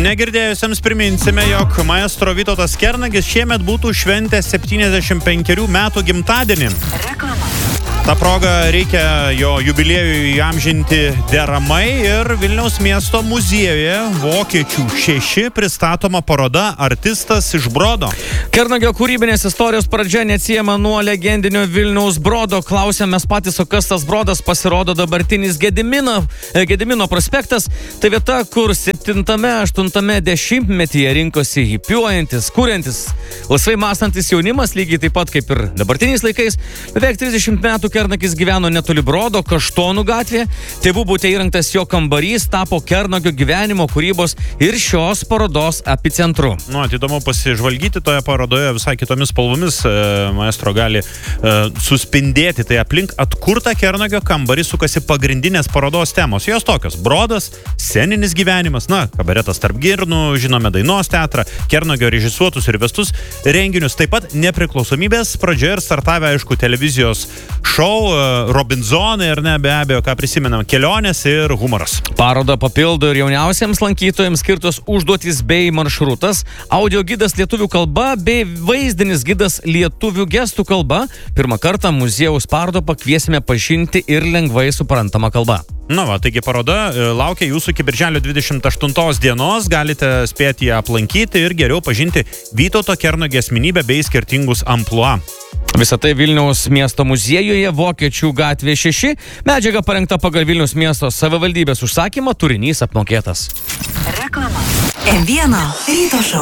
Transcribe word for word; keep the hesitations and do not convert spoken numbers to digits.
Negirdėjusiems priminsime, jog maestro Vytautas Kernagis šiemet būtų šventęs septyniasdešimt penkerių metų gimtadienį. Reklama. Ta proga reikia jo jubiliejui įamžinti deramai ir Vilniaus miesto muziejuje Vokiečių šeši pristatoma paroda Artistas iš Brodo. Kernagio kūrybinės istorijos pradžia neatsiejama nuo legendinio Vilniaus Brodo. Klausėm mes patys, o kas tas Brodas, pasirodo dabartinis Gedimino, Gedimino prospektas. Tai vieta, kur septintame aštuntame dešimtmetyje rinkosi hipiuojantis, kuriantis, laisvai mąstantis jaunimas, lygiai taip pat kaip ir dabartiniais laikais. Beveik trisdešimt metų Kernagis gyveno netoli Brodo, Kaštonų gatvėje. Tėvų bute įrengtas jo kambarys tapo Kernagio gyvenimo, kūrybos ir šios parodos epicentru. Nu, įdomu pasižvalgyti toje parodoje visai kitomis spalvomis. E, maestro gali e, suspindėti. Tai aplink atkurtą Kernagio kambarį sukasi pagrindinės parodos temos. Jos tokios: Brodas, sceninis gyvenimas, na, kabaretas tarp girnų, žinome Dainos teatrą, Kernagio režisuotus ir vestus renginius. Taip pat nepriklausomybės pradžioje ir startavę, aišku, televizijos šou, Robinzonai ir ne, be abejo, ką prisimenam, kelionės ir humoras. Parodą papildo ir jauniausiems lankytojams skirtos užduotys bei maršrutas, audio gidas lietuvių kalba bei vaizdinis gidas lietuvių gestų kalba. Pirmą kartą muziejaus parodą pakviesime pažinti ir lengvai suprantamą kalbą. Na va, taigi paroda laukia jūsų iki birželio dvidešimt aštuntos dienos, galite spėti ją aplankyti ir geriau pažinti Vytauto Kernagio asmenybę bei skirtingus amplua. Visą tai Vilniaus miesto muziejuje Vokiečių gatvė šeši. Medžiaga parengta pagal Vilniaus miesto savivaldybės užsakymą, turinys apmokėtas. Reklama. M vienas ryto šou.